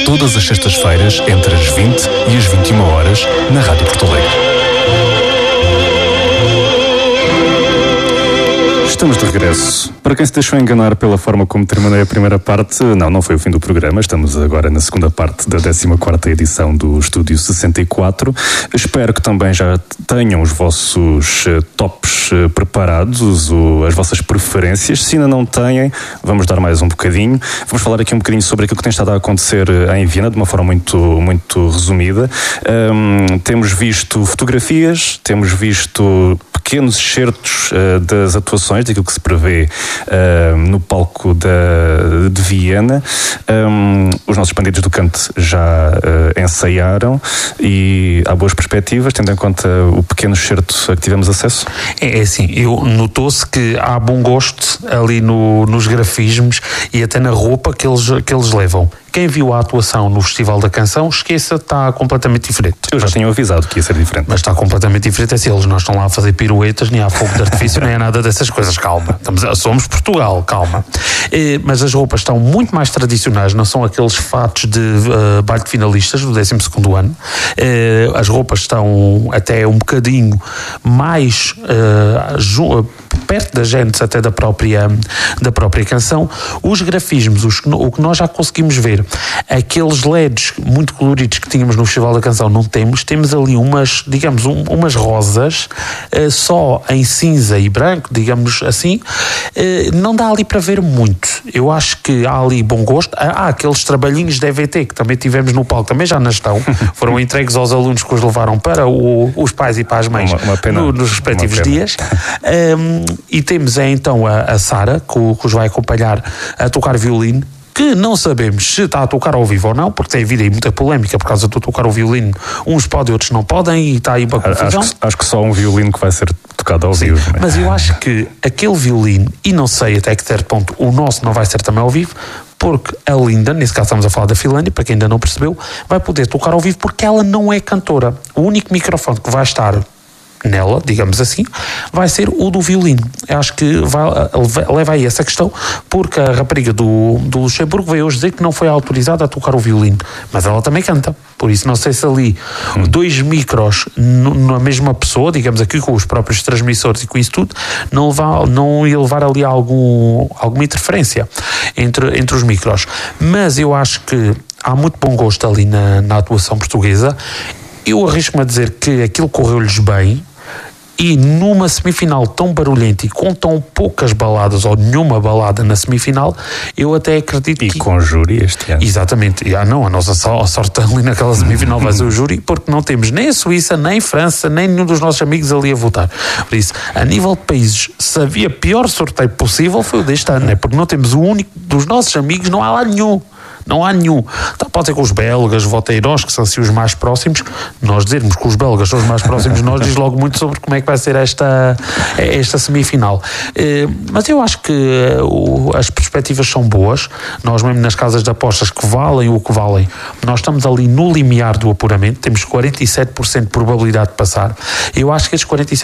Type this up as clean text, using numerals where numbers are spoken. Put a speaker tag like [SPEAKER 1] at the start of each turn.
[SPEAKER 1] todas as sextas-feiras, entre as 20 e as 21 horas, na Rádio Porto Alegre. Estamos de regresso. Para quem se deixou enganar pela forma como terminei a primeira parte, não foi o fim do programa. Estamos agora na segunda parte da 14ª edição do Estúdio 64. Espero que também já tenham os vossos tops preparados, as vossas preferências. Se ainda não têm, vamos dar mais um bocadinho. Vamos falar aqui um bocadinho sobre aquilo que tem estado a acontecer em Viena, de uma forma muito resumida. Temos visto fotografias, temos visto pequenos excertos das atuações, daquilo que se prevê no palco de Viena. Os nossos bandidos do canto já ensaiaram e há boas perspectivas, tendo em conta o pequeno excerto a que tivemos acesso?
[SPEAKER 2] É assim, notou-se que há bom gosto ali nos grafismos e até na roupa que eles levam. Quem viu a atuação no Festival da Canção, esqueça, está completamente diferente.
[SPEAKER 1] Eu já tinha avisado que ia ser diferente.
[SPEAKER 2] Mas está completamente diferente. É assim, eles não estão lá a fazer piruetas, nem há fogo de artifício, nem há nada dessas coisas. Calma. Somos Portugal, calma. Mas as roupas estão muito mais tradicionais, não são aqueles fatos de baile de finalistas do 12º ano. As roupas estão até um bocadinho mais perto da gente, até da própria canção. Os grafismos, o que nós já conseguimos ver, aqueles LEDs muito coloridos que tínhamos no Festival da Canção não temos ali umas rosas só em cinza e branco, digamos assim. Não dá ali para ver muito. Eu acho que há ali bom gosto. Há aqueles trabalhinhos de EVT que também tivemos no palco, também já não estão, foram entregues aos alunos que os levaram para os pais e para as mães nos respectivos dias. E temos então a Sara, que os vai acompanhar a tocar violino, que não sabemos se está a tocar ao vivo ou não, porque tem havido aí muita polémica por causa de tocar o violino. Uns podem, outros não podem, e está aí uma confusão.
[SPEAKER 1] Acho que só um violino que vai ser tocado ao vivo. Né?
[SPEAKER 2] Mas eu acho que aquele violino, e não sei até que certo ponto o nosso não vai ser também ao vivo, porque a Linda, nesse caso estamos a falar da Finlândia, para quem ainda não percebeu, vai poder tocar ao vivo porque ela não é cantora. O único microfone que vai estar nela, digamos assim, vai ser o do violino. Eu acho que leva aí essa questão, porque a rapariga do Luxemburgo veio hoje dizer que não foi autorizada a tocar o violino, mas ela também canta, por isso não sei se ali 2 micros na mesma pessoa, digamos aqui com os próprios transmissores e com isso tudo, não ia levar ali alguma interferência entre os micros. Mas eu acho que há muito bom gosto ali na atuação portuguesa. Eu arrisco-me a dizer que aquilo correu-lhes bem, e numa semifinal tão barulhenta e com tão poucas baladas ou nenhuma balada na semifinal, eu até acredito
[SPEAKER 1] que... E com júri este ano.
[SPEAKER 2] Exatamente. A nossa sorte ali naquela semifinal vai ser o júri, porque não temos nem a Suíça, nem a França, nem nenhum dos nossos amigos ali a votar. Por isso, a nível de países, se havia pior sorteio possível, foi o deste ano, né? Porque não temos o único dos nossos amigos, não há lá nenhum. Não há nenhum. Então, pode ser com os belgas, votem nós, que são assim os mais próximos. Nós dizermos que os belgas são os mais próximos, nós diz logo muito sobre como é que vai ser esta semifinal. Mas eu acho que as perspectivas são boas. Nós mesmo nas casas de apostas que valem o que valem, nós estamos ali no limiar do apuramento, temos 47% de probabilidade de passar. Eu acho que esses 47%